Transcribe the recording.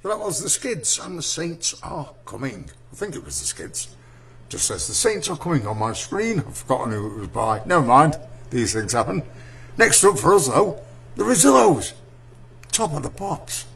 But that was the Skids, and the Saints are coming. I think it was the Skids. Just says the Saints are coming on my screen. I've forgotten who it was by. Never mind. These things happen. Next up for us, though, the Rezillos. Top of the Pops.